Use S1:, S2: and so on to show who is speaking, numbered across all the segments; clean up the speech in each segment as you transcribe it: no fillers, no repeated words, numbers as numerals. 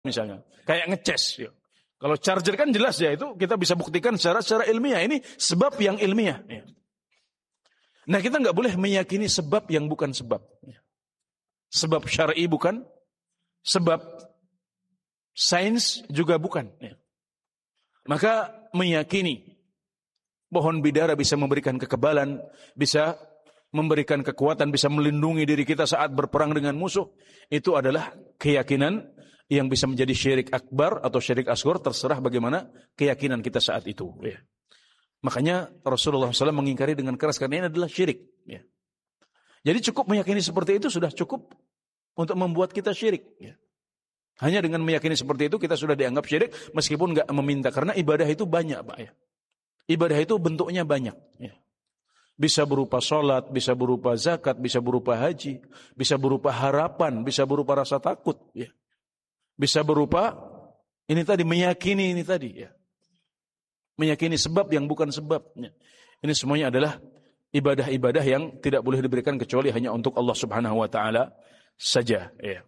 S1: misalnya, kayak ngecas. Ya. Kalau charger kan jelas ya, itu kita bisa buktikan secara ilmiah. Ini sebab yang ilmiah. Ya. Nah, kita nggak boleh meyakini sebab yang bukan sebab. Ya. Sebab syar'i bukan, sebab sains juga bukan. Ya. Maka meyakini pohon bidara bisa memberikan kekebalan, bisa memberikan kekuatan, bisa melindungi diri kita saat berperang dengan musuh, itu adalah keyakinan yang bisa menjadi syirik akbar atau syirik asghar, terserah bagaimana keyakinan kita saat itu. Ya. Makanya Rasulullah SAW mengingkari dengan keras karena ini adalah syirik. Ya. Jadi cukup meyakini seperti itu sudah cukup untuk membuat kita syirik. Ya. Hanya dengan meyakini seperti itu kita sudah dianggap syirik meskipun nggak meminta, karena ibadah itu banyak, Pak. Ya. Ibadah itu bentuknya banyak. Ya. Bisa berupa sholat, bisa berupa zakat, bisa berupa haji, bisa berupa harapan, bisa berupa rasa takut. Ya. Bisa berupa ini tadi, meyakini ini tadi. Ya. Meyakini sebab yang bukan sebab. Ya. Ini semuanya adalah ibadah-ibadah yang tidak boleh diberikan kecuali hanya untuk Allah Subhanahu wa taala saja. Ya.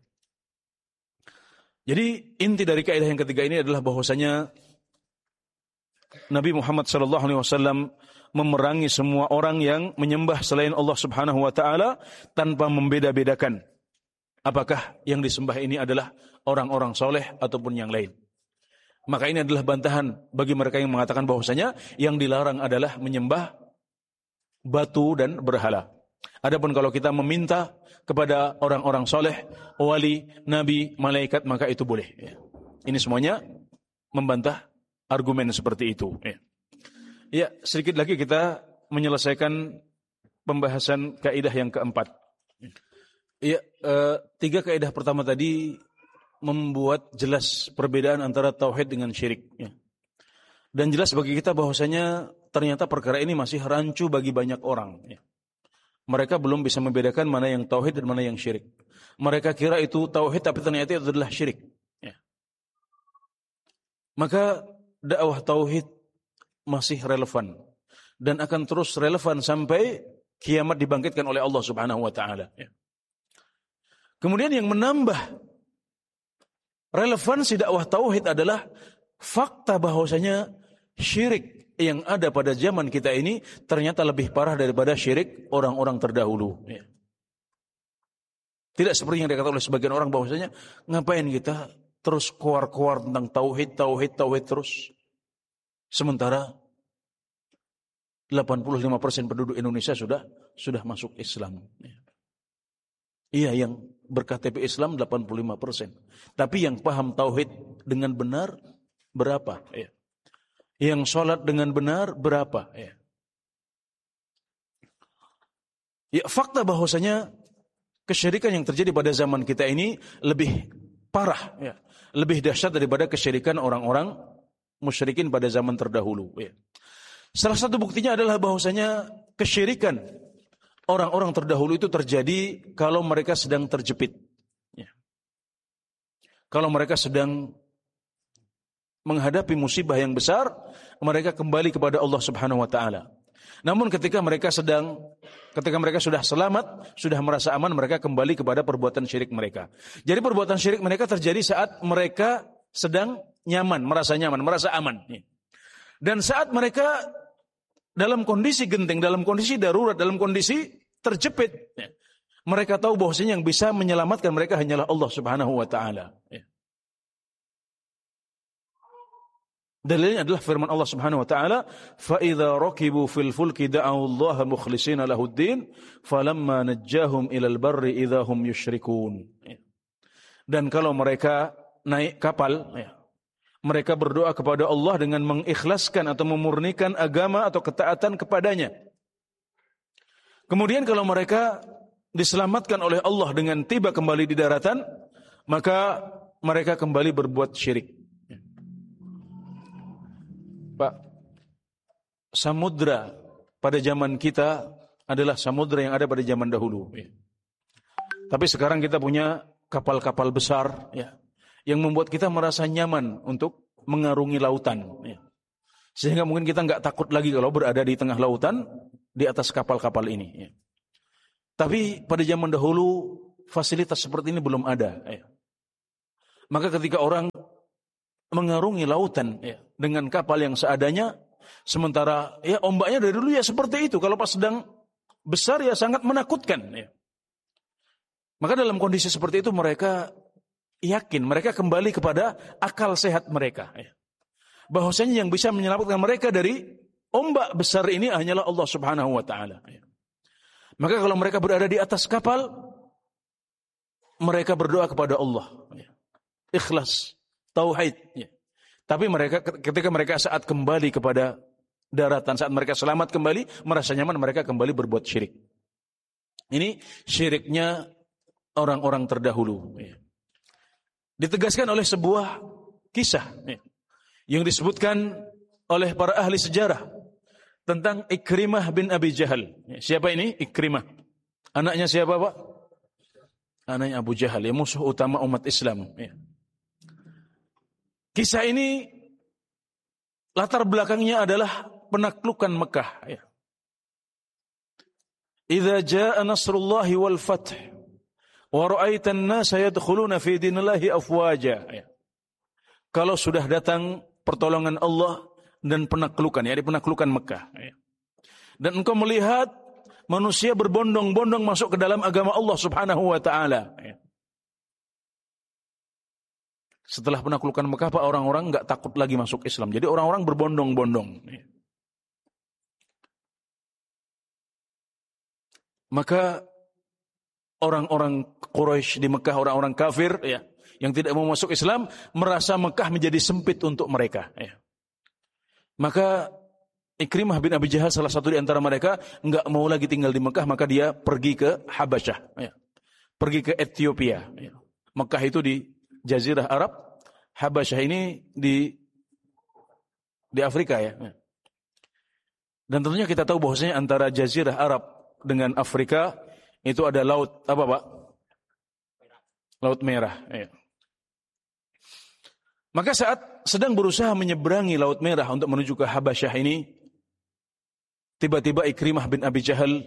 S1: Jadi inti dari kaidah yang ketiga ini adalah bahwasanya Nabi Muhammad SAW memerangi semua orang yang menyembah selain Allah Subhanahu wa taala tanpa membeda-bedakan apakah yang disembah ini adalah orang-orang soleh ataupun yang lain. Maka ini adalah bantahan bagi mereka yang mengatakan bahwasanya yang dilarang adalah menyembah batu dan berhala. Adapun kalau kita meminta kepada orang-orang soleh, wali, nabi, malaikat, maka itu boleh. Ya. Ini semuanya membantah argumen seperti itu. Ya, sedikit lagi kita menyelesaikan pembahasan kaidah yang keempat. Ya, 3 kaidah pertama tadi membuat jelas perbedaan antara tauhid dengan syirik. Ya. Dan jelas bagi kita bahwasanya ternyata perkara ini masih rancu bagi banyak orang. Ya. Mereka belum bisa membedakan mana yang tauhid dan mana yang syirik. Mereka kira itu tauhid tapi ternyata itu adalah syirik. Ya. Maka dakwah tauhid masih relevan dan akan terus relevan sampai kiamat dibangkitkan oleh Allah Subhanahu wa taala. Ya. Kemudian yang menambah relevansi dakwah tauhid adalah fakta bahwasanya syirik yang ada pada zaman kita ini ternyata lebih parah daripada syirik orang-orang terdahulu. Ya. Tidak seperti yang dikatakan oleh sebagian orang bahwasanya ngapain kita terus keluar-keluar tentang tauhid terus. Sementara 85% penduduk Indonesia sudah masuk Islam. Ya. Iya, yang berKTP Islam 85%. Tapi yang paham tauhid dengan benar berapa? Ya. Yang sholat dengan benar berapa? Ya. Ya, fakta bahwasanya kesyirikan yang terjadi pada zaman kita ini lebih parah, ya. Lebih dahsyat daripada kesyirikan orang-orang musyrikin pada zaman terdahulu. Ya. Salah satu buktinya adalah bahwasanya kesyirikan orang-orang terdahulu itu terjadi kalau mereka sedang terjepit. Ya. Kalau mereka sedang menghadapi musibah yang besar, mereka kembali kepada Allah Subhanahu wa taala. Namun ketika mereka sudah selamat, sudah merasa aman, mereka kembali kepada perbuatan syirik mereka. Jadi perbuatan syirik mereka terjadi saat mereka sedang nyaman, merasa aman. Dan saat mereka dalam kondisi genting, dalam kondisi darurat, dalam kondisi terjepit, mereka tahu bahwasanya yang bisa menyelamatkan mereka hanyalah Allah Subhanahu wa taala. Dalilnya adalah firman Allah Subhanahu wa taala, "Fa idza rakibu fil fulki da'u Allah mukhlishina lahuddin, falamma najjahum ilal barri idza hum yusyrikun." Dan kalau mereka naik kapal, mereka berdoa kepada Allah dengan mengikhlaskan atau memurnikan agama atau ketaatan kepadanya. Kemudian kalau mereka diselamatkan oleh Allah dengan tiba kembali di daratan, maka mereka kembali berbuat syirik. Pak, samudra pada zaman kita adalah samudra yang ada pada zaman dahulu. Tapi sekarang kita punya kapal-kapal besar, yang membuat kita merasa nyaman untuk mengarungi lautan. Sehingga mungkin kita nggak takut lagi kalau berada di tengah lautan di atas kapal-kapal ini. Tapi pada zaman dahulu fasilitas seperti ini belum ada. Maka ketika orang mengarungi lautan dengan kapal yang seadanya, sementara ombaknya dari dulu seperti itu, kalau pas sedang besar sangat menakutkan. Maka dalam kondisi seperti itu mereka yakin, mereka kembali kepada akal sehat mereka. Bahwasanya yang bisa menyelamatkan mereka dari ombak besar ini hanyalah Allah Subhanahu wa taala. Maka kalau mereka berada di atas kapal, mereka berdoa kepada Allah. Ikhlas, tauhid. Tapi ketika mereka saat kembali kepada daratan, saat mereka selamat kembali, merasa nyaman, mereka kembali berbuat syirik. Ini syiriknya orang-orang terdahulu. Ditegaskan oleh sebuah kisah yang disebutkan oleh para ahli sejarah tentang Ikrimah bin Abi Jahal. Siapa ini? Ikrimah. Anaknya siapa, Pak? Anaknya Abu Jahal, musuh utama umat Islam. Kisah ini latar belakangnya adalah penaklukan Mekah. Idza jaa nasrullahi wal fath wa ra'aita an-nasa yadkhuluna fi dinillahi afwaja. Kalau sudah datang pertolongan Allah dan penaklukan, penaklukan Mekah. Dan engkau melihat manusia berbondong-bondong masuk ke dalam agama Allah Subhanahu wa taala. Setelah penaklukan Mekah, orang-orang enggak takut lagi masuk Islam. Jadi orang-orang berbondong-bondong. Maka orang-orang Quraisy di Mekah, orang-orang kafir yang tidak mau masuk Islam, merasa Mekah menjadi sempit untuk mereka. Maka Ikrimah bin Abi Jahal, salah satu di antara mereka, enggak mau lagi tinggal di Mekah, maka dia pergi ke Habasyah, pergi ke Ethiopia. Mekah itu di Jazirah Arab, Habasyah ini di Afrika Dan tentunya kita tahu bahwasanya antara Jazirah Arab dengan Afrika itu ada laut apa, Pak? Laut Merah. Maka saat sedang berusaha menyeberangi Laut Merah untuk menuju ke Habasyah ini, tiba-tiba Ikrimah bin Abi Jahal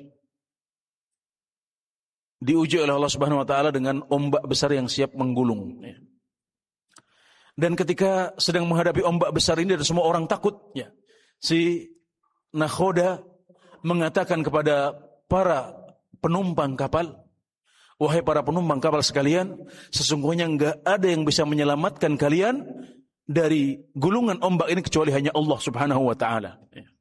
S1: diuji oleh Allah Subhanahu wa taala dengan ombak besar yang siap menggulung. Dan ketika sedang menghadapi ombak besar ini dan semua orang takut, si nakhoda mengatakan kepada para penumpang kapal, wahai para penumpang kapal sekalian, sesungguhnya enggak ada yang bisa menyelamatkan kalian dari gulungan ombak ini kecuali hanya Allah Subhanahu wa taala.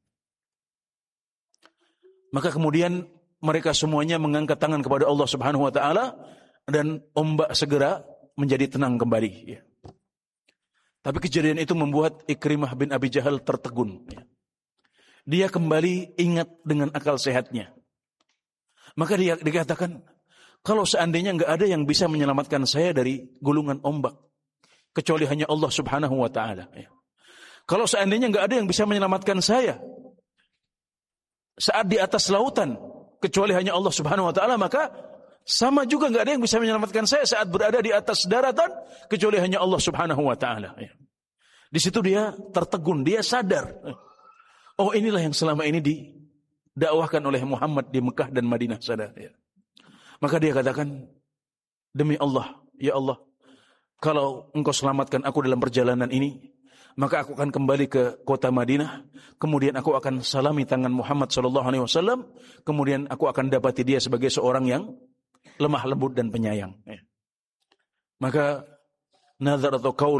S1: Maka kemudian mereka semuanya mengangkat tangan kepada Allah Subhanahu wa taala dan ombak segera menjadi tenang kembali. Tapi kejadian itu membuat Ikrimah bin Abi Jahal tertegun. Dia kembali ingat dengan akal sehatnya. Maka dia dikatakan, kalau seandainya enggak ada yang bisa menyelamatkan saya dari gulungan ombak kecuali hanya Allah Subhanahu wa taala. Kalau seandainya enggak ada yang bisa menyelamatkan saya saat di atas lautan kecuali hanya Allah Subhanahu wa taala, maka sama juga enggak ada yang bisa menyelamatkan saya saat berada di atas daratan kecuali hanya Allah Subhanahu wa taala. Di situ dia tertegun, dia sadar. Oh, inilah yang selama ini didakwahkan oleh Muhammad di Mekah dan Madinah, sadar. Maka dia katakan, demi Allah, ya Allah, kalau engkau selamatkan aku dalam perjalanan ini, maka aku akan kembali ke kota Madinah, kemudian aku akan salami tangan Muhammad SAW, kemudian aku akan dapati dia sebagai seorang yang lemah lembut dan penyayang. Maka nazar atau kaul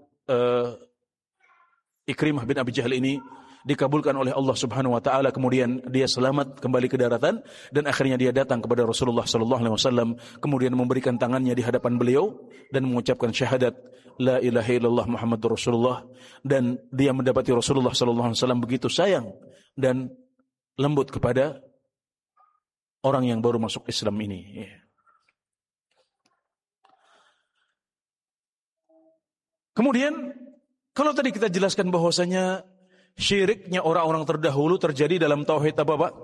S1: Ikrimah bin Abi Jahal ini dikabulkan oleh Allah Subhanahu wa taala, kemudian dia selamat kembali ke daratan dan akhirnya dia datang kepada Rasulullah sallallahu alaihi wasallam, kemudian memberikan tangannya di hadapan beliau dan mengucapkan syahadat la ilaha illallah Muhammadur Rasulullah, dan dia mendapati Rasulullah sallallahu alaihi wasallam begitu sayang dan lembut kepada orang yang baru masuk Islam ini. Kemudian kalau tadi kita jelaskan bahwasanya syiriknya orang-orang terdahulu terjadi dalam tauhid apa, Pak?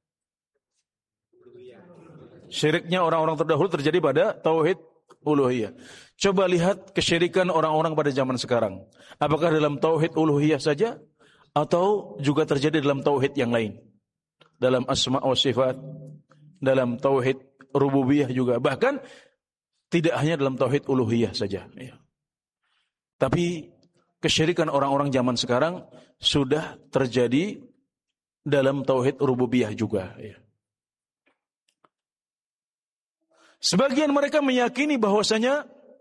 S1: Syiriknya orang-orang terdahulu terjadi pada tauhid uluhiyah. Coba lihat kesyirikan orang-orang pada zaman sekarang. Apakah dalam tauhid uluhiyah saja atau juga terjadi dalam tauhid yang lain? Dalam asma wa sifat, dalam tauhid rububiyah juga. Bahkan tidak hanya dalam tauhid uluhiyah saja. Tapi kesyirikan orang-orang zaman sekarang sudah terjadi dalam tauhid rububiyah juga. Ya. Sebagian mereka meyakini bahwasanya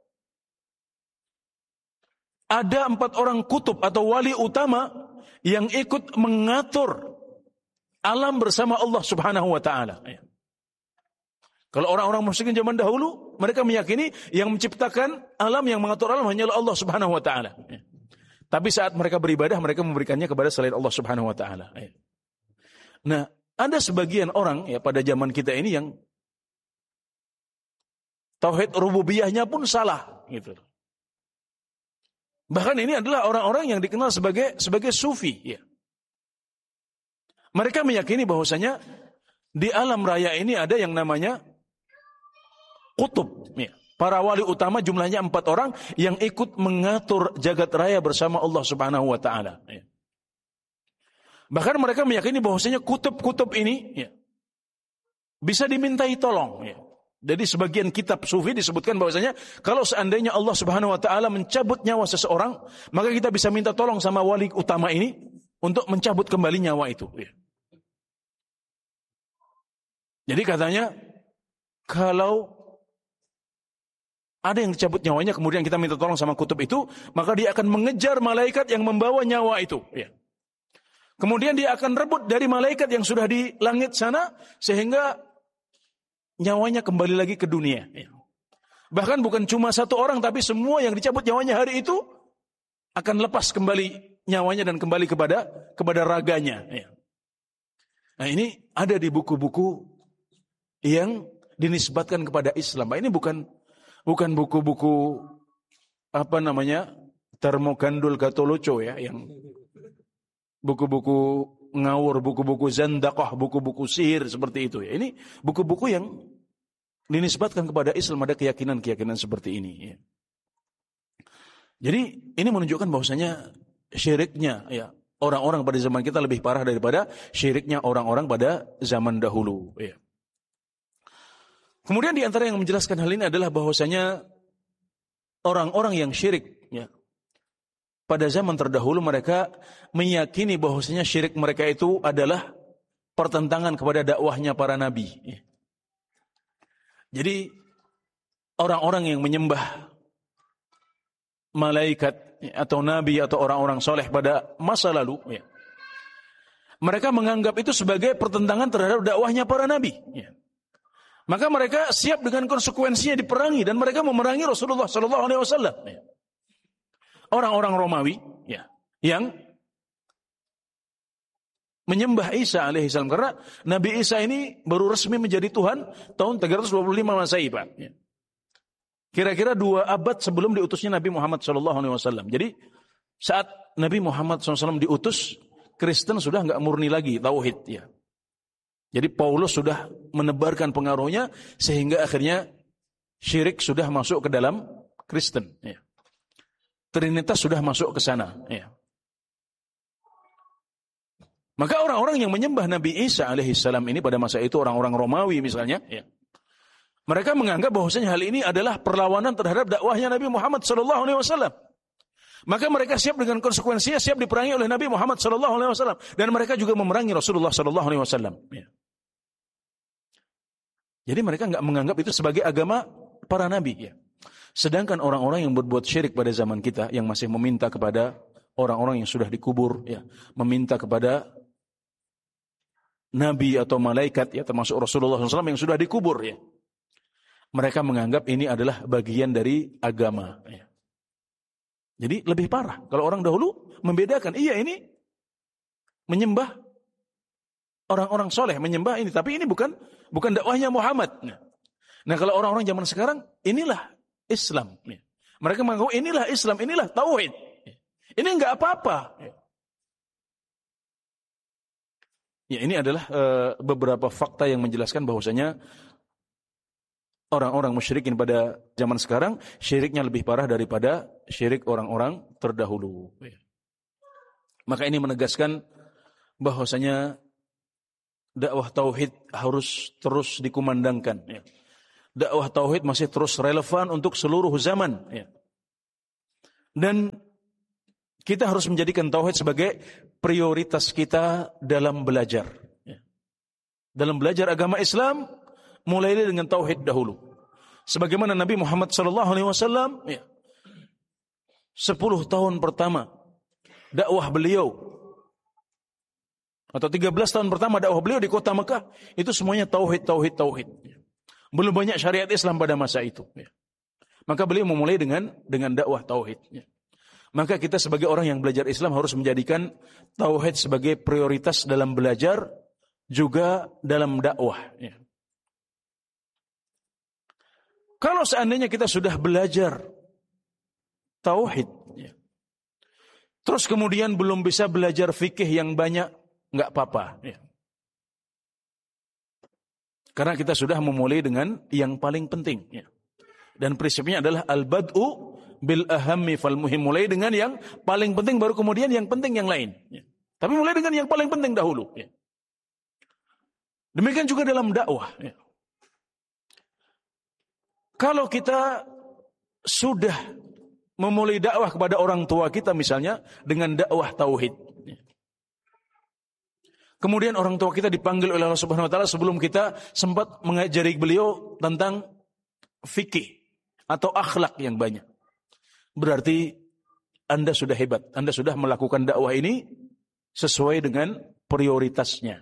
S1: ada 4 orang kutub atau wali utama yang ikut mengatur alam bersama Allah Subhanahu wa taala. Kalau orang-orang musyrikin zaman dahulu, mereka meyakini yang menciptakan alam, yang mengatur alam hanyalah Allah Subhanahu wa taala. Tapi saat mereka beribadah, mereka memberikannya kepada selain Allah Subhanahu wa taala. Nah, ada sebagian orang ya pada zaman kita ini yang tauhid rububiyahnya pun salah gitu. Bahkan ini adalah orang-orang yang dikenal sebagai sufi ya. Mereka meyakini bahwasanya di alam raya ini ada yang namanya kutub ya. Para wali utama jumlahnya 4 orang yang ikut mengatur jagat raya bersama Allah Subhanahu wa taala ya. Bahkan mereka meyakini bahwasanya kutub-kutub ini ya, bisa dimintai tolong ya. Jadi sebagian kitab sufi disebutkan bahwasanya kalau seandainya Allah Subhanahu wa taala mencabut nyawa seseorang, maka kita bisa minta tolong sama wali utama ini untuk mencabut kembali nyawa itu ya. Jadi katanya kalau ada yang dicabut nyawanya kemudian kita minta tolong sama kutub itu, maka dia akan mengejar malaikat yang membawa nyawa itu ya. Kemudian dia akan rebut dari malaikat yang sudah di langit sana sehingga nyawanya kembali lagi ke dunia. Bahkan bukan cuma 1 orang, tapi semua yang dicabut nyawanya hari itu akan lepas kembali nyawanya dan kembali kepada raganya. Nah ini ada di buku-buku yang dinisbatkan kepada Islam. Ini bukan buku-buku apa namanya Termogandul Gatoloco ya, yang buku-buku ngawur, buku-buku zandaqah, buku-buku sihir seperti itu ya. Ini buku-buku yang dinisbatkan kepada Islam, ada keyakinan-keyakinan seperti ini ya. Jadi ini menunjukkan bahwasanya syiriknya ya orang-orang pada zaman kita lebih parah daripada syiriknya orang-orang pada zaman dahulu ya. Kemudian di antara yang menjelaskan hal ini adalah bahwasanya orang-orang yang syirik ya, pada zaman terdahulu mereka meyakini bahwasanya syirik mereka itu adalah pertentangan kepada dakwahnya para nabi. Jadi orang-orang yang menyembah malaikat atau nabi atau orang-orang soleh pada masa lalu, mereka menganggap itu sebagai pertentangan terhadap dakwahnya para nabi. Maka mereka siap dengan konsekuensinya diperangi dan mereka memerangi Rasulullah SAW. Orang-orang Romawi ya, yang menyembah Isa alaihissalam karena Nabi Isa ini baru resmi menjadi Tuhan tahun 325 Masehi Pak. Ya. Kira-kira 2 abad sebelum diutusnya Nabi Muhammad SAW. Jadi saat Nabi Muhammad SAW diutus, Kristen sudah nggak murni lagi tauhid ya. Jadi Paulus sudah menebarkan pengaruhnya sehingga akhirnya syirik sudah masuk ke dalam Kristen ya. Trinitas sudah masuk ke sana. Ya. Maka orang-orang yang menyembah Nabi Isa alaihissalam ini pada masa itu orang-orang Romawi misalnya, ya, mereka menganggap bahwasanya hal ini adalah perlawanan terhadap dakwahnya Nabi Muhammad SAW. Maka mereka siap dengan konsekuensinya, siap diperangi oleh Nabi Muhammad SAW, dan mereka juga memerangi Rasulullah SAW. Ya. Jadi mereka nggak menganggap itu sebagai agama para nabi. Ya. Sedangkan orang-orang yang berbuat syirik pada zaman kita, yang masih meminta kepada orang-orang yang sudah dikubur, ya, meminta kepada nabi atau malaikat, ya, termasuk Rasulullah SAW yang sudah dikubur, ya, mereka menganggap ini adalah bagian dari agama. Ya. Jadi lebih parah. Kalau orang dahulu membedakan, iya ini menyembah orang-orang soleh, menyembah ini, tapi ini bukan dakwahnya Muhammad. Nah kalau orang-orang zaman sekarang, inilah Islam. Mereka mengaku inilah Islam, inilah tauhid. Ini enggak apa-apa. Ya, ini adalah beberapa fakta yang menjelaskan bahwasanya orang-orang musyrikin pada zaman sekarang syiriknya lebih parah daripada syirik orang-orang terdahulu. Maka ini menegaskan bahwasanya dakwah tauhid harus terus dikumandangkan. Dakwah tauhid masih terus relevan untuk seluruh zaman. Dan kita harus menjadikan tauhid sebagai prioritas kita dalam belajar. Dalam belajar agama Islam, mulai dengan tauhid dahulu. Sebagaimana Nabi Muhammad SAW, 10 tahun pertama dakwah beliau, atau 13 tahun pertama dakwah beliau di kota Mekah, itu semuanya tauhid. Belum banyak syariat Islam pada masa itu. Maka beliau memulai dengan dakwah tauhid. Maka kita sebagai orang yang belajar Islam harus menjadikan tauhid sebagai prioritas dalam belajar, juga dalam dakwah. Kalau seandainya kita sudah belajar tauhid, terus kemudian belum bisa belajar fikih yang banyak, nggak apa-apa. Karena kita sudah memulai dengan yang paling penting. Dan prinsipnya adalah al-bad'u bil ahammi fal muhim. Mulai dengan yang paling penting, baru kemudian yang penting yang lain. Tapi mulai dengan yang paling penting dahulu. Demikian juga dalam dakwah. Kalau kita sudah memulai dakwah kepada orang tua kita misalnya dengan dakwah tauhid, kemudian orang tua kita dipanggil oleh Allah Subhanahu wa taala sebelum kita sempat mengajari beliau tentang fikih atau akhlak yang banyak, berarti Anda sudah hebat. Anda sudah melakukan dakwah ini sesuai dengan prioritasnya.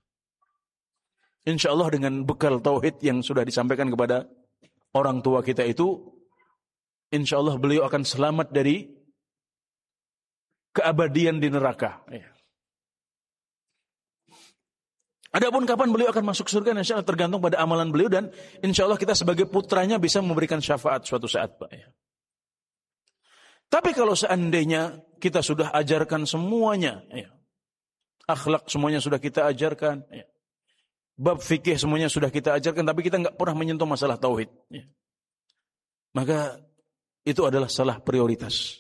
S1: Insya Allah dengan bekal tauhid yang sudah disampaikan kepada orang tua kita itu, insya Allah beliau akan selamat dari keabadian di neraka. Adapun kapan beliau akan masuk surga, insya Allah tergantung pada amalan beliau, dan insya Allah kita sebagai putranya bisa memberikan syafaat suatu saat, Pak. Tapi kalau seandainya kita sudah ajarkan semuanya, akhlak semuanya sudah kita ajarkan, bab fikih semuanya sudah kita ajarkan, tapi kita nggak pernah menyentuh masalah tauhid, maka itu adalah salah prioritas.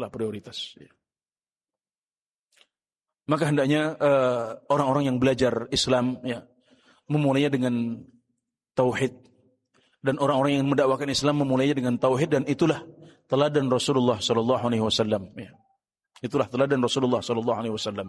S1: Maka hendaknya orang-orang yang belajar Islam memulainya dengan tauhid, dan orang-orang yang mendakwakan Islam memulainya dengan tauhid, dan itulah teladan Rasulullah sallallahu alaihi wasallam. Itulah teladan Rasulullah sallallahu alaihi wasallam.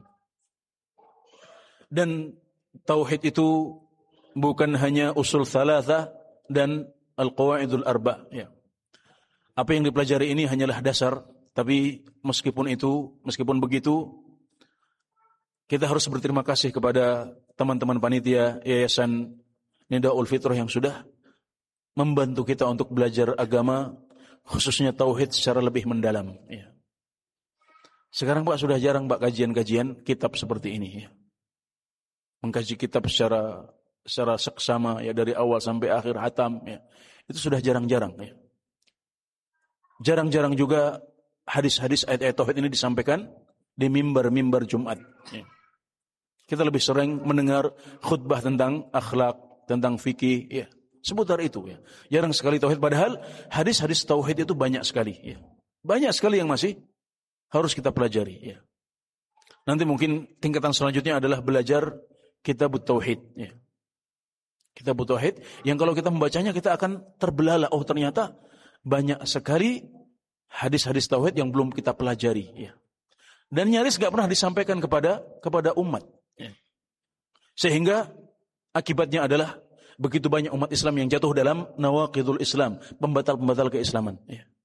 S1: Dan tauhid itu bukan hanya usul tsalatsa dan al-qawaidul arba'. Apa yang dipelajari ini hanyalah dasar, tapi meskipun begitu, kita harus berterima kasih kepada teman-teman panitia Yayasan Nidaul Fitrah yang sudah membantu kita untuk belajar agama, khususnya tauhid secara lebih mendalam. Sekarang Pak sudah jarang Pak kajian-kajian kitab seperti ini. Mengkaji kitab secara seksama dari awal sampai akhir hatam, itu sudah jarang-jarang. Jarang-jarang juga hadis-hadis ayat-ayat tauhid ini disampaikan di mimbar-mimbar Jumat. Kita lebih sering mendengar khutbah tentang akhlak, tentang fikih, seputar itu. Jarang sekali tauhid, padahal hadis-hadis tauhid itu banyak sekali. Banyak sekali yang masih harus kita pelajari. Nanti mungkin tingkatan selanjutnya adalah belajar kitab tauhid. Kitab tauhid yang kalau kita membacanya kita akan terbelalak. Oh ternyata banyak sekali hadis-hadis tauhid yang belum kita pelajari. Dan nyaris gak pernah disampaikan kepada umat. Sehingga akibatnya adalah begitu banyak umat Islam yang jatuh dalam nawaqidul Islam, pembatal-pembatal keislaman.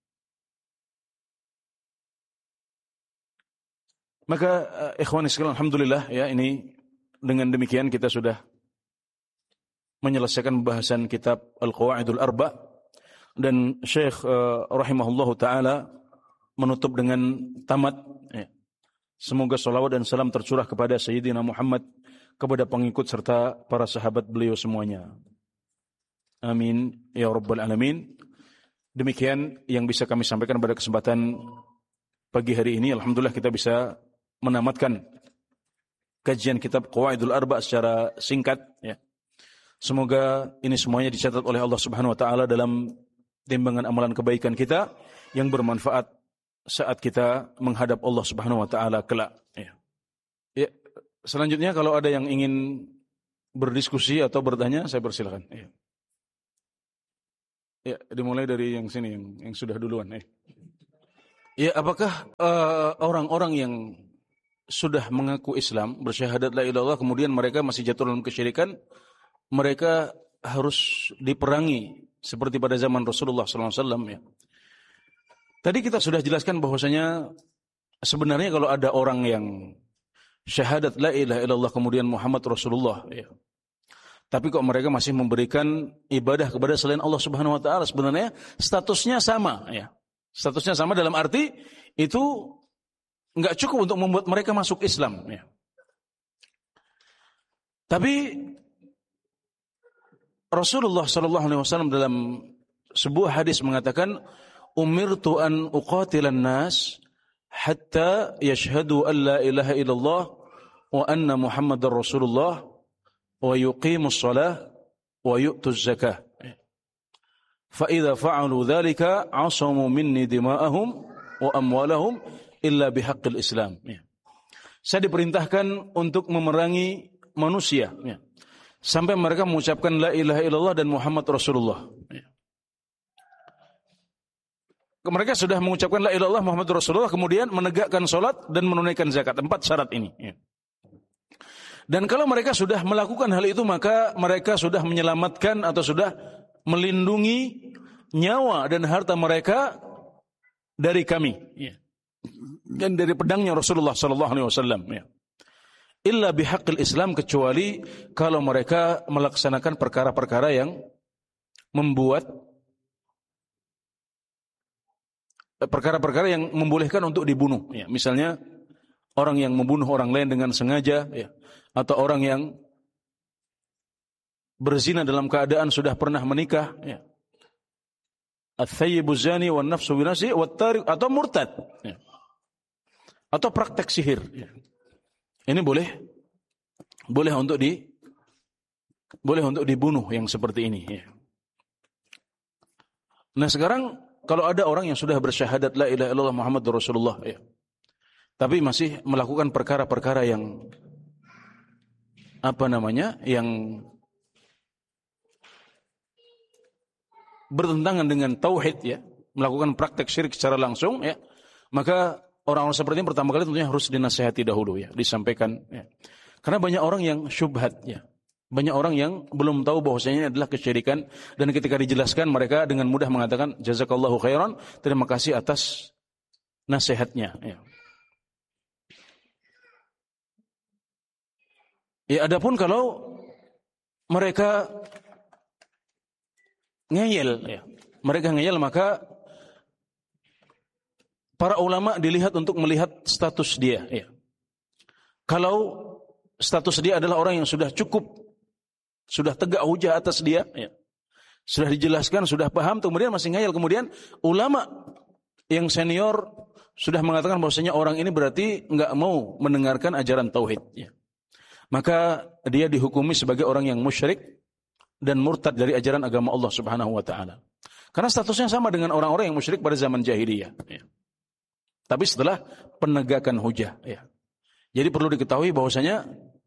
S1: Maka ikhwan sekalian, alhamdulillah ini dengan demikian kita sudah menyelesaikan pembahasan kitab Al-Qawaidul Arba', dan Syekh rahimahullahu taala menutup dengan tamat. Semoga salawat dan salam tercurah kepada Sayyidina Muhammad, kepada pengikut serta para sahabat beliau semuanya. Amin ya rabbal alamin. Demikian yang bisa kami sampaikan pada kesempatan pagi hari ini. Alhamdulillah kita bisa menamatkan kajian kitab Qawaidul Arba' secara singkat. Semoga ini semuanya dicatat oleh Allah Subhanahu wa taala dalam timbangan amalan kebaikan kita yang bermanfaat saat kita menghadap Allah Subhanahu wa taala kelak. Selanjutnya kalau ada yang ingin berdiskusi atau bertanya, saya persilakan. Dimulai dari yang sini yang sudah duluan. Ya, apakah orang-orang yang sudah mengaku Islam, bersyahadat la ilaha illallah, kemudian mereka masih jatuh dalam kesyirikan, mereka harus diperangi seperti pada zaman Rasulullah SAW ya. Tadi kita sudah jelaskan bahwasanya sebenarnya kalau ada orang yang syahadat la ilaha illallah kemudian Muhammad Rasulullah ya, tapi kok mereka masih memberikan ibadah kepada selain Allah Subhanahu wa taala, sebenarnya statusnya sama ya. Statusnya sama dalam arti itu enggak cukup untuk membuat mereka masuk Islam ya. Tapi Rasulullah sallallahu alaihi wasallam dalam sebuah hadis mengatakan, umirtu an uqatilan nas hatta yashhadu an la ilaha illallah wa anna Muhammadar Rasulullah wa yuqimus shalah wa yu'tuz zakah. Fa idza fa'alu dzalika 'asamu minni dima'ahum wa amwalahum illa bihaqqil Islam. Saya diperintahkan untuk memerangi manusia sampai mereka mengucapkan la ilaha illallah dan Muhammad Rasulullah. Mereka sudah mengucapkan la ilaha illallah Muhammad Rasulullah, kemudian menegakkan salat dan menunaikan zakat. 4 syarat ini. Dan kalau mereka sudah melakukan hal itu, maka mereka sudah menyelamatkan atau sudah melindungi nyawa dan harta mereka dari kami dan dari pedangnya Rasulullah sallallahu alaihi wasallam. Illa bihaqqil Islam, kecuali kalau mereka melaksanakan perkara-perkara yang membuat perkara-perkara yang membolehkan untuk dibunuh ya. Misalnya orang yang membunuh orang lain dengan sengaja ya, atau orang yang berzina dalam keadaan sudah pernah menikah ya. Ats-tsayyibu zani wan nafsu binafsi wat tariq, atau murtad ya. Atau praktek sihir ya. Ini boleh untuk dibunuh yang seperti ini ya. Nah, sekarang kalau ada orang yang sudah bersyahadat la ilaha illallah Muhammadur Rasulullah ya, tapi masih melakukan perkara-perkara yang yang bertentangan dengan tauhid ya, melakukan praktek syirik secara langsung ya, maka orang-orang seperti ini pertama kali tentunya harus dinasihati dahulu ya, disampaikan ya. Karena banyak orang yang syubhat ya. Banyak orang yang belum tahu bahwasanya ini adalah kesyirikan, dan ketika dijelaskan mereka dengan mudah mengatakan jazakallahu khairan, terima kasih atas nasihatnya ya. Ya, adapun kalau mereka ngeyel ya, maka para ulama dilihat untuk melihat status dia ya. Kalau status dia adalah orang yang sudah cukup, sudah tegak hujah atas dia ya, sudah dijelaskan, sudah paham, kemudian masih ngeyel, kemudian ulama yang senior sudah mengatakan bahwasanya orang ini berarti enggak mau mendengarkan ajaran tauhid ya, maka dia dihukumi sebagai orang yang musyrik dan murtad dari ajaran agama Allah Subhanahu wa taala. Karena statusnya sama dengan orang-orang yang musyrik pada zaman jahiliyah ya. Tapi setelah penegakan hujah ya. Jadi perlu diketahui bahwasanya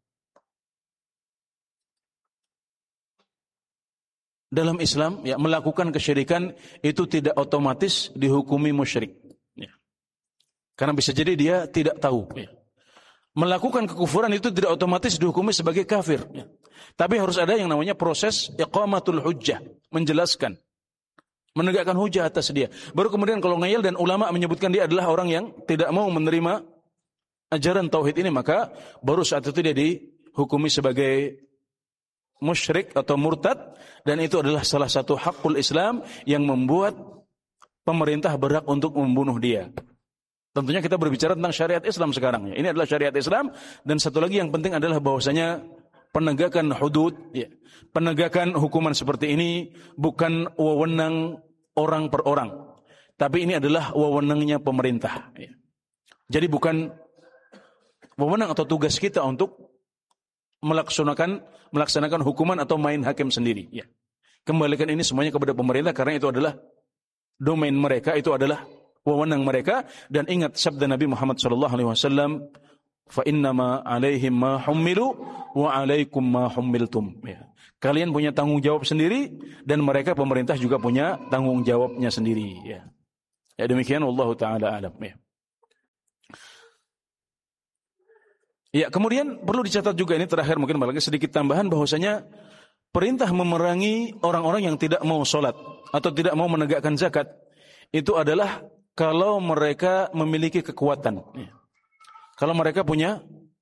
S1: dalam Islam ya, melakukan kesyirikan itu tidak otomatis dihukumi musyrik ya. Karena bisa jadi dia tidak tahu ya. Melakukan kekufuran itu tidak otomatis dihukumi sebagai kafir ya. Tapi harus ada yang namanya proses iqamatul hujjah, menjelaskan, menegakkan hujah atas dia. Baru kemudian kalau ngeyel dan ulama menyebutkan dia adalah orang yang tidak mau menerima ajaran tauhid ini, maka baru saat itu dia dihukumi sebagai musyrik atau murtad, dan itu adalah salah satu hakul Islam yang membuat pemerintah berhak untuk membunuh dia. Tentunya kita berbicara tentang syariat Islam sekarang ya. Ini adalah syariat Islam, dan satu lagi yang penting adalah bahwasanya penegakan hudud ya, penegakan hukuman seperti ini bukan wewenang orang per orang, tapi ini adalah wewenangnya pemerintah ya. Jadi bukan wewenang atau tugas kita untuk melaksanakan hukuman atau main hakim sendiri ya. Kembalikan ini semuanya kepada pemerintah, karena itu adalah domain mereka, itu adalah wewenang mereka. Dan ingat sabda Nabi Muhammad SAW, fa innama alaihim ma hummilu wa alaikum ma hummiltum ya. Kalian punya tanggung jawab sendiri, dan mereka pemerintah juga punya tanggung jawabnya sendiri ya. Ya demikian wallahu taala alam ya. Ya, kemudian perlu dicatat juga ini terakhir mungkin lagi sedikit tambahan bahwasanya perintah memerangi orang-orang yang tidak mau sholat atau tidak mau menegakkan zakat itu adalah kalau mereka memiliki kekuatan. Ya. Kalau mereka punya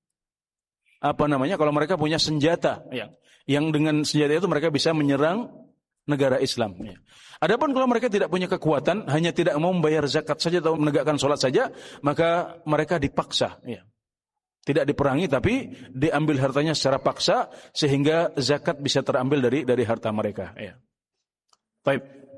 S1: kalau mereka punya senjata yang dengan senjata itu mereka bisa menyerang negara Islam. Ya. Adapun kalau mereka tidak punya kekuatan, hanya tidak mau membayar zakat saja atau menegakkan sholat saja, maka mereka dipaksa. Ya. Tidak diperangi tapi diambil hartanya secara paksa sehingga zakat bisa terambil dari harta mereka. Ya. Baik.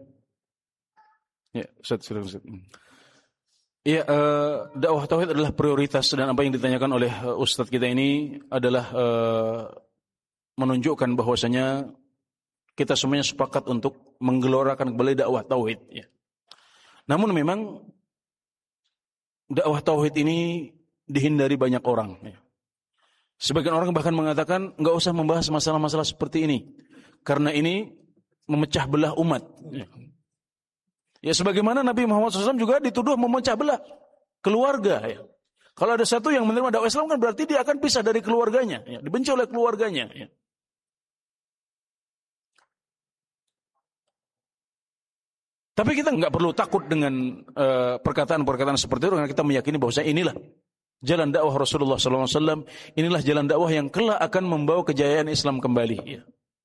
S1: Ya, Ustaz. Ya, dakwah tauhid adalah prioritas dan apa yang ditanyakan oleh Ustaz kita ini adalah menunjukkan bahwasanya kita semuanya sepakat untuk menggelorakan kembali dakwah tauhid. Ya. Namun memang dakwah tauhid ini dihindari banyak orang. Ya. Sebagian orang bahkan mengatakan nggak usah membahas masalah-masalah seperti ini karena ini memecah belah umat. Ya. Ya sebagaimana Nabi Muhammad SAW juga dituduh memecah belah keluarga. Ya. Kalau ada satu yang menerima dakwah Islam kan berarti dia akan pisah dari keluarganya, ya. Dibenci oleh keluarganya. Ya. Tapi kita nggak perlu takut dengan perkataan-perkataan seperti itu karena kita meyakini bahwa inilah jalan dakwah Rasulullah SAW, inilah jalan dakwah yang kelak akan membawa kejayaan Islam kembali. Ya.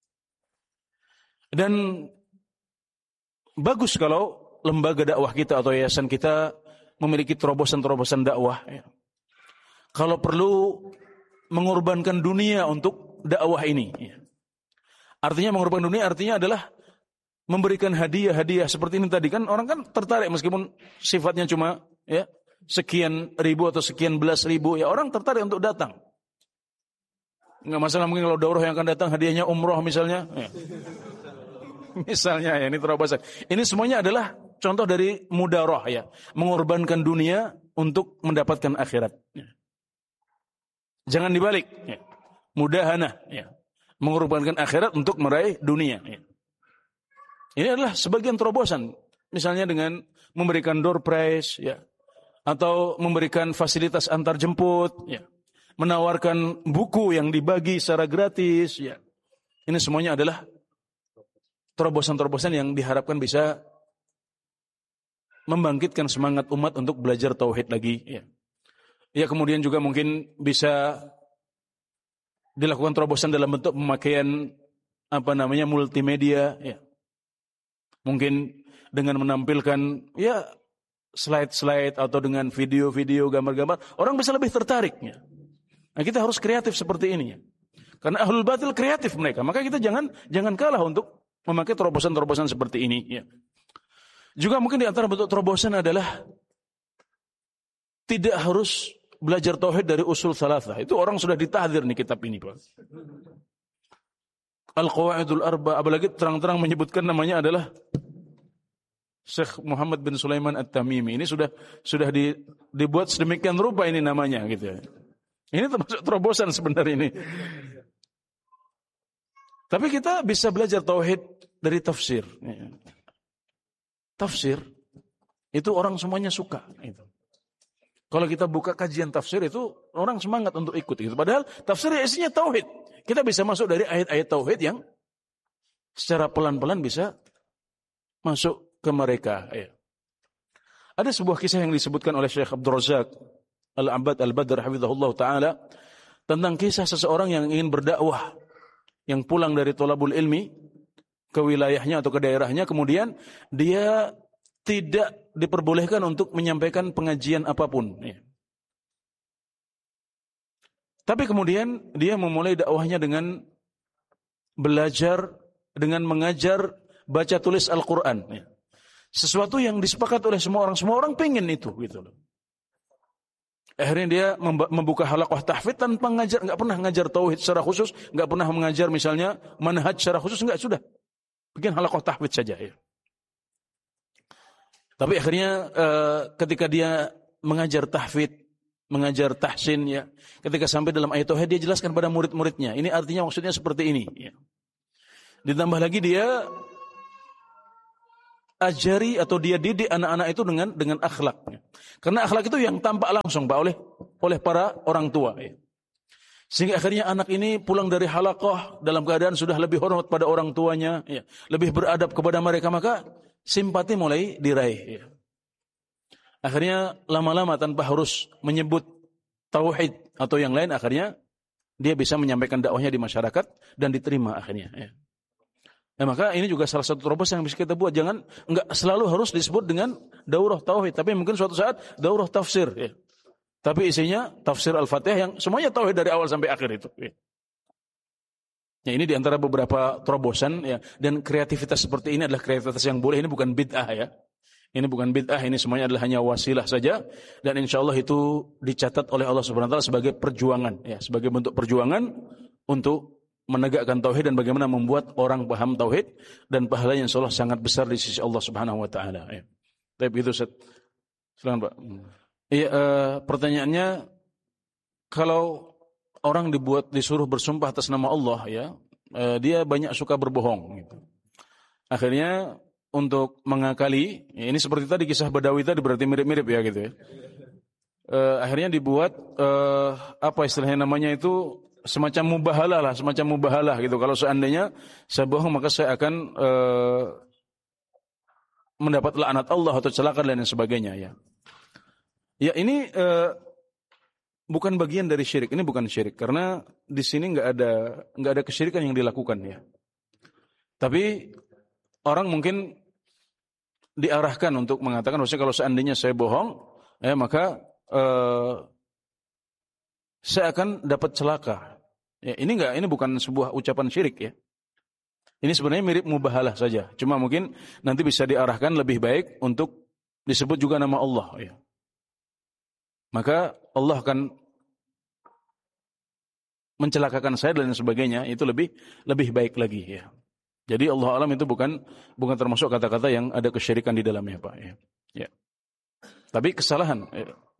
S1: Dan bagus kalau lembaga dakwah kita atau yayasan kita memiliki terobosan-terobosan dakwah. Ya. Kalau perlu mengorbankan dunia untuk dakwah ini. Ya. Artinya mengorbankan dunia artinya adalah memberikan hadiah-hadiah seperti ini tadi kan orang kan tertarik meskipun sifatnya cuma ya sekian ribu atau sekian belas ribu ya orang tertarik untuk datang. Enggak masalah mungkin kalau daurah yang akan datang hadiahnya umroh misalnya. Ya. Misalnya ya ini terobosan. Ini semuanya adalah contoh dari mudarah ya, mengorbankan dunia untuk mendapatkan akhirat. Ya. Jangan dibalik. Ya. Mudahana ya, mengorbankan akhirat untuk meraih dunia. Ya. Ini adalah sebagian terobosan. Misalnya dengan memberikan door prize ya. Atau memberikan fasilitas antar jemput, ya. Menawarkan buku yang dibagi secara gratis, ya. Ini semuanya adalah terobosan-terobosan yang diharapkan bisa membangkitkan semangat umat untuk belajar tauhid lagi. Ya, ya kemudian juga mungkin bisa dilakukan terobosan dalam bentuk pemakaian multimedia. Ya. Mungkin dengan menampilkan ya slide-slide atau dengan video-video, gambar-gambar, orang bisa lebih tertarik. Ya. Nah, kita harus kreatif seperti ini. Ya. Karena ahlul batil kreatif mereka, maka kita jangan kalah untuk memakai terobosan-terobosan seperti ini. Ya. Juga mungkin di antara bentuk terobosan adalah tidak harus belajar tauhid dari usul salasah. Itu orang sudah ditahdzir nih kitab ini, Pak. Al-Qawaidul Arba, apalagi terang-terang menyebutkan namanya adalah Syekh Muhammad bin Sulaiman At-Tamimi. Ini sudah dibuat sedemikian rupa ini namanya gitu ya. Ini termasuk terobosan sebenarnya ini. Tapi kita bisa belajar tauhid dari tafsir. Tafsir itu orang semuanya suka. Kalau kita buka kajian tafsir itu orang semangat untuk ikut. Gitu. Padahal tafsir isinya tauhid. Kita bisa masuk dari ayat-ayat tauhid yang secara pelan-pelan bisa masuk ke mereka. Ya. Ada sebuah kisah yang disebutkan oleh Syekh Abdul Razak Al-Abad Al-Badr hafizahullah ta'ala tentang kisah seseorang yang ingin berdakwah, yang pulang dari thalabul ilmi ke wilayahnya atau ke daerahnya, kemudian dia tidak diperbolehkan untuk menyampaikan pengajian apapun. Ya. Tapi kemudian dia memulai dakwahnya dengan belajar, dengan mengajar baca tulis Al-Quran. Ya. Sesuatu yang disepakati oleh semua orang pengen itu gitu loh. Akhirnya dia membuka halaqah tahfidz tanpa ngajar, enggak pernah ngajar tauhid secara khusus, enggak pernah mengajar misalnya manhaj secara khusus, enggak, sudah. Bikin halaqah tahfidz saja ya. Tapi akhirnya ketika dia mengajar tahfidz, mengajar tahsin ya, ketika sampai dalam ayat tauhid dia jelaskan pada murid-muridnya, ini artinya maksudnya seperti ini ya. Ditambah lagi dia ajari atau dia didik anak-anak itu dengan akhlak. Karena akhlak itu yang tampak langsung Pak oleh para orang tua. Sehingga akhirnya anak ini pulang dari halaqah dalam keadaan sudah lebih hormat pada orang tuanya, lebih beradab kepada mereka, maka simpati mulai diraih. Akhirnya lama-lama tanpa harus menyebut tauhid atau yang lain, akhirnya dia bisa menyampaikan dakwahnya di masyarakat dan diterima akhirnya. Maka ini juga salah satu terobosan yang bisa kita buat. Jangan enggak selalu harus disebut dengan daurah tauhid, tapi mungkin suatu saat daurah tafsir. Tapi isinya tafsir Al-Fatihah yang semuanya tauhid dari awal sampai akhir itu. Ini diantara beberapa terobosan dan kreativitas seperti ini adalah kreativitas yang boleh. Ini bukan bid'ah Ini bukan bid'ah, ini semuanya adalah hanya wasilah saja, dan insyaallah itu dicatat oleh Allah Subhanahu wa taala sebagai perjuangan, sebagai bentuk perjuangan untuk menegakkan tauhid dan bagaimana membuat orang paham tauhid, dan pahalanya insyaallah sangat besar di sisi Allah Subhanahu wa taala. Tapi itu silakan Pak. Pertanyaannya, kalau orang disuruh bersumpah atas nama Allah dia banyak suka berbohong gitu. Akhirnya untuk mengakali, ini seperti tadi kisah Badawi tadi, berarti mirip-mirip gitu. Akhirnya dibuat apa istilahnya namanya itu, semacam mubahalah gitu. Kalau seandainya saya bohong maka saya akan mendapat laknat Allah atau celaka dan sebagainya. Ini bukan bagian dari syirik. Ini bukan syirik karena di sini nggak ada kesyirikan yang dilakukan Tapi orang mungkin diarahkan untuk mengatakan maksudnya kalau seandainya saya bohong, maka saya akan dapat celaka. Ini bukan sebuah ucapan syirik Ini sebenarnya mirip mubahalah saja. Cuma mungkin nanti bisa diarahkan lebih baik untuk disebut juga nama Allah Maka Allah akan mencelakakan saya dan sebagainya, itu lebih baik lagi Jadi Allah alam itu bukan termasuk kata-kata yang ada kesyirikan di dalamnya Pak Tapi kesalahan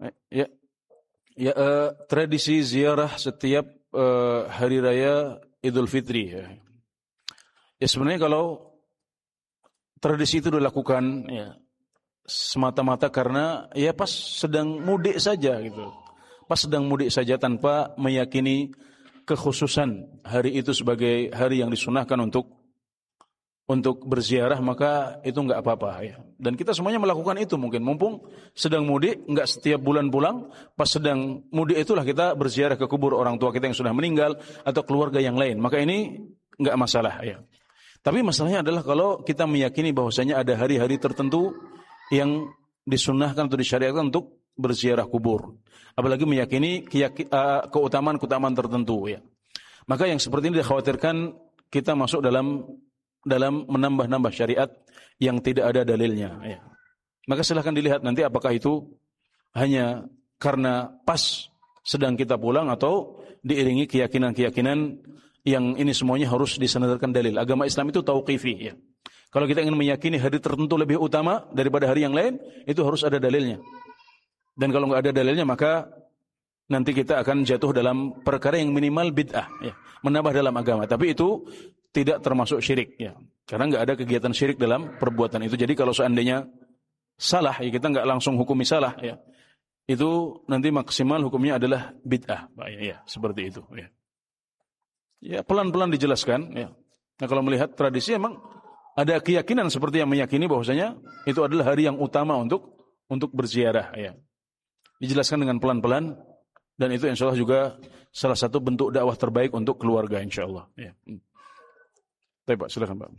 S1: tradisi ziarah setiap hari raya Idul Fitri sebenarnya kalau tradisi itu dilakukan semata-mata karena pas sedang mudik saja gitu. Pas sedang mudik saja tanpa meyakini kekhususan hari itu sebagai hari yang disunahkan untuk berziarah, maka itu enggak apa-apa Dan kita semuanya melakukan itu mungkin. Mumpung sedang mudik, enggak setiap bulan pulang, pas sedang mudik itulah kita berziarah ke kubur orang tua kita yang sudah meninggal atau keluarga yang lain. Maka ini enggak masalah Tapi masalahnya adalah kalau kita meyakini bahwasanya ada hari-hari tertentu yang disunahkan atau disyariatkan untuk berziarah kubur. Apalagi meyakini keutamaan-keutamaan tertentu Maka yang seperti ini dikhawatirkan kita masuk dalam menambah-nambah syariat yang tidak ada dalilnya Maka silahkan dilihat nanti apakah itu hanya karena pas sedang kita pulang atau diiringi keyakinan-keyakinan yang ini semuanya harus disandarkan dalil. Agama Islam itu tauqifi Kalau kita ingin meyakini hari tertentu lebih utama daripada hari yang lain, itu harus ada dalilnya. Dan kalau nggak ada dalilnya, maka nanti kita akan jatuh dalam perkara yang minimal bid'ah, menambah dalam agama. Tapi itu tidak termasuk syirik, karena nggak ada kegiatan syirik dalam perbuatan itu. Jadi kalau seandainya salah, kita nggak langsung hukumi salah, itu nanti maksimal hukumnya adalah bid'ah, seperti itu. Pelan-pelan dijelaskan. Nah kalau melihat tradisi emang ada keyakinan seperti yang meyakini bahwasanya itu adalah hari yang utama untuk berziarah Dijelaskan dengan pelan-pelan, dan itu insyaallah juga salah satu bentuk dakwah terbaik untuk keluarga insyaallah Baik Pak, silakan Pak.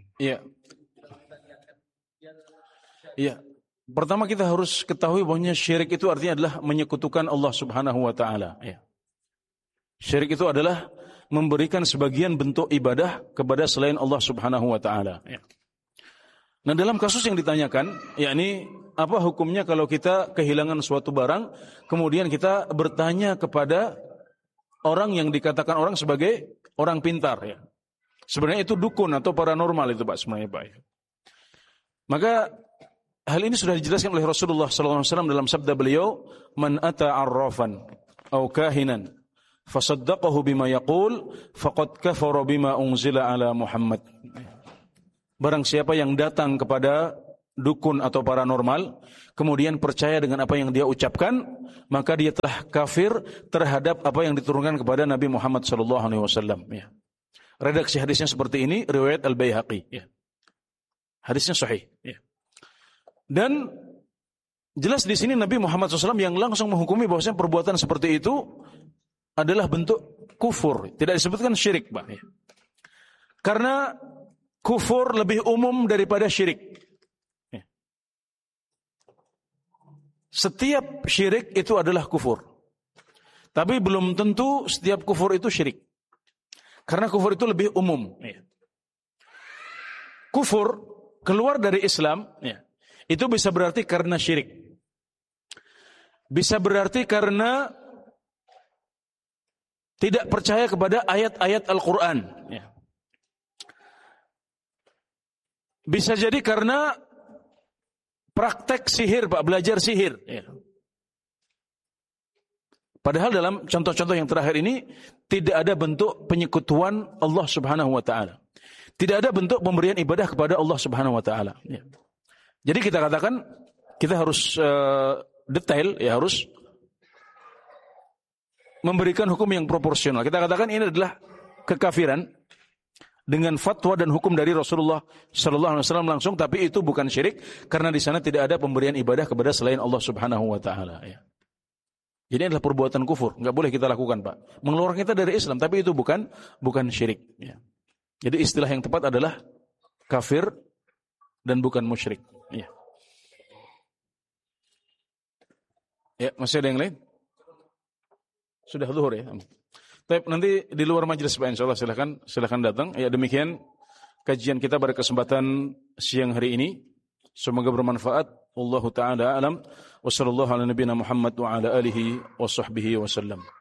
S1: Pertama kita harus ketahui bahwasanya syirik itu artinya adalah menyekutukan Allah Subhanahu wa taala Syirik itu adalah memberikan sebagian bentuk ibadah kepada selain Allah Subhanahu wa taala Nah, dalam kasus yang ditanyakan, yakni apa hukumnya kalau kita kehilangan suatu barang, kemudian kita bertanya kepada orang yang dikatakan orang sebagai orang pintar Sebenarnya itu dukun atau paranormal itu Pak sebenarnya Pak Maka hal ini sudah dijelaskan oleh Rasulullah SAW dalam sabda beliau, "Man ata 'arrafan aw kahinan fasaddaqahu bima yaqul faqad kafara bima unzila ala Muhammad." Barang siapa yang datang kepada dukun atau paranormal, kemudian percaya dengan apa yang dia ucapkan, maka dia telah kafir terhadap apa yang diturunkan kepada Nabi Muhammad SAW. Ya. Redaksi hadisnya seperti ini, riwayat Al-Baihaqi. Ya. Hadisnya sahih. Ya. Dan jelas di sini Nabi Muhammad SAW yang langsung menghukumi bahwasanya perbuatan seperti itu adalah bentuk kufur. Tidak disebutkan syirik, Pak. Ya. Karena kufur lebih umum daripada syirik. Ya. Setiap syirik itu adalah kufur. Tapi belum tentu setiap kufur itu syirik. Karena kufur itu lebih umum. Ya. Kufur keluar dari Islam, ya, itu bisa berarti karena syirik. Bisa berarti karena tidak percaya kepada ayat-ayat Al-Quran. Ya. Bisa jadi karena praktek sihir, Pak, belajar sihir. Ya. Padahal dalam contoh-contoh yang terakhir ini tidak ada bentuk penyekutuan Allah Subhanahu wa taala. Tidak ada bentuk pemberian ibadah kepada Allah Subhanahu wa taala. Ya. Jadi kita katakan kita harus detail, ya, harus memberikan hukum yang proporsional. Kita katakan ini adalah kekafiran dengan fatwa dan hukum dari Rasulullah sallallahu alaihi wasallam langsung, tapi itu bukan syirik karena di sana tidak ada pemberian ibadah kepada selain Allah Subhanahu wa taala, ya. Jadi adalah perbuatan kufur, enggak boleh kita lakukan, Pak. Mengeluarkan kita dari Islam, tapi itu bukan syirik, ya. Jadi istilah yang tepat adalah kafir dan bukan musyrik, ya. Ya, masih ada yang lain? Sudah zuhur, ya. Tapi nanti di luar majelis, Pak, insyaallah silakan datang. Ya, demikian kajian kita pada kesempatan siang hari ini. Semoga bermanfaat. Wallahu taala alam. Wassallallahu ala nabiyina Muhammad wa ala alihi wa sahbihi wasallam.